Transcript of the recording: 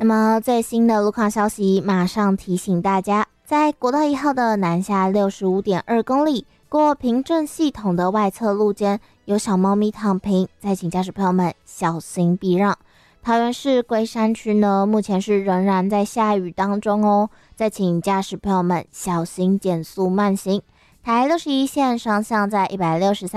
那么最新的路况消息，马上提醒大家，在国道1号的南下65.2公里，过平镇系统的外侧路肩有小猫咪躺平，再请驾驶朋友们小心避让。桃园市龟山区呢，目前是仍然在下雨当中哦，再请驾驶朋友们小心减速慢行。台61线双向在163